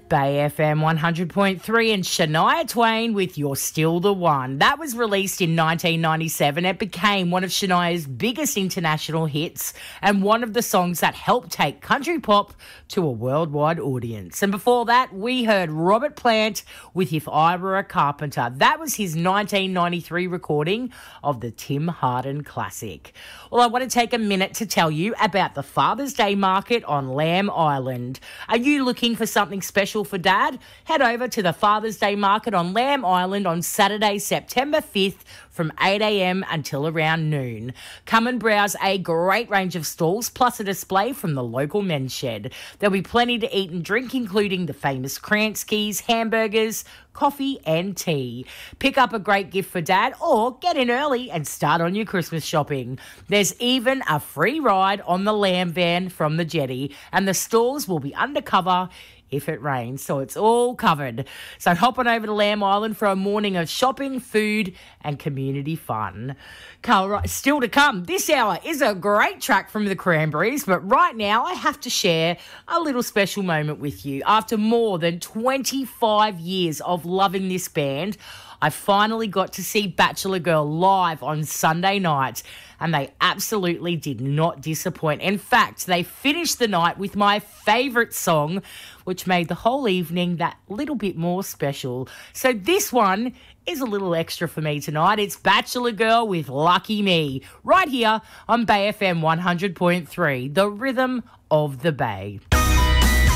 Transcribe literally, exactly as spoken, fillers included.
Bay F M one hundred point three and Shania Twain with You're Still the One. That was released in nineteen ninety-seven. It became one of Shania's biggest international hits and one of the songs that helped take country pop to a worldwide audience. And before that, we heard Robert Plant with If I Were a Carpenter. That was his nineteen ninety-three recording of the Tim Hardin classic. Well, I want to take a minute to tell you about the Father's Day market on Lamb Island. Are you looking for something special for Dad? Head over to the Father's Day market on Lamb Island on Saturday, September fifth from eight a m until around noon. Come and browse a great range of stalls plus a display from the local men's shed. There'll be plenty to eat and drink, including the famous Kranskis, hamburgers, coffee and tea. Pick up a great gift for Dad or get in early and start on your Christmas shopping. There's even a free ride on the Lamb van from the jetty, and the stalls will be undercover if it rains, so it's all covered. So hop on over to Lamb Island for a morning of shopping, food and community fun. Carl, still to come, this hour is a great track from the Cranberries, but right now I have to share a little special moment with you. After more than twenty-five years of loving this band, I finally got to see Bachelor Girl live on Sunday night, and they absolutely did not disappoint. In fact, they finished the night with my favourite song, which made the whole evening that little bit more special. So this one is a little extra for me tonight. It's Bachelor Girl with Lucky Me, right here on Bay F M one hundred point three, the rhythm of the Bay.